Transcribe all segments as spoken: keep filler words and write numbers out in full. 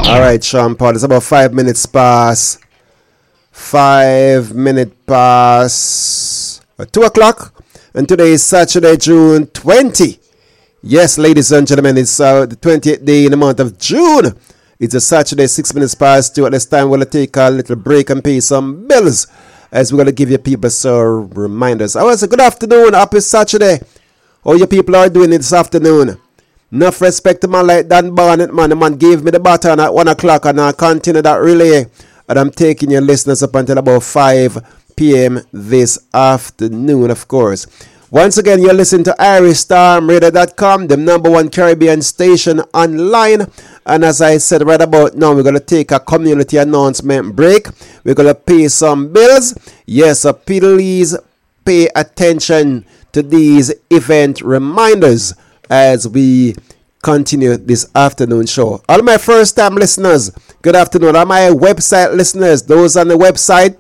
All right, Sean Paul. It's about five minutes past. Five minutes past uh, two o'clock, and today is Saturday, June twentieth. Yes, ladies and gentlemen, it's uh, the twentieth day in the month of June. It's a Saturday, six minutes past two. At this time, we're going to take a little break and pay some bills as we're going to give you people some reminders. I want to say good afternoon, happy Saturday. How you people are doing this afternoon? Enough respect to man like Dan Barnett, man. The man gave me the baton at one o'clock, and I continue that relay. And I'm taking your listeners up until about five p.m. this afternoon, of course. Once again, you're listening to Irish Storm Radio dot com, the number one Caribbean station online. And as I said right about now, we're going to take a community announcement break. We're going to pay some bills. Yes, so please pay attention to these event reminders as we continue this afternoon show. All my first time listeners, good afternoon. All my website listeners, those on the website,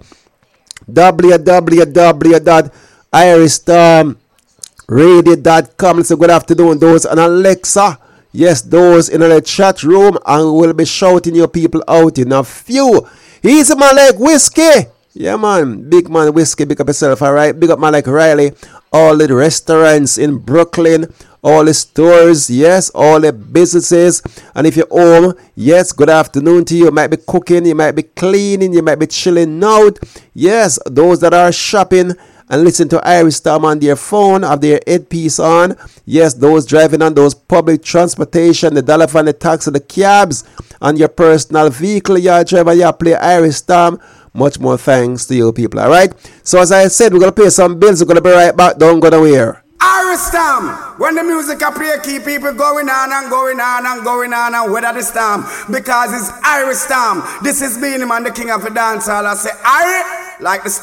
w w w dot irish storm radio dot com. Let's say good afternoon. Those on Alexa, yes, those in the chat room, and we'll be shouting your people out in a few. Easy man like Whiskey. Yeah, man. Big man Whiskey. Big up yourself, all right? Big up man like Riley. All the restaurants in Brooklyn, all the stores, yes, all the businesses. And if you're home, yes, good afternoon to you. You might be cooking, you might be cleaning, you might be chilling out. Yes, those that are shopping and listen to Irish Storm on their phone, have their headpiece on. Yes, those driving on those public transportation, the dollar van, the taxi, the cabs, and your personal vehicle, you driver, you play Irish Storm. Much more thanks to you people, all right? So as I said, we're going to pay some bills. We're going to be right back. Don't go nowhere. Irish Storm, when the music I play, keep people going on and going on and going on and weather the storm. Because it's Irish Storm. This is me, man, the king of the dance hall. I say, Irish, like the storm.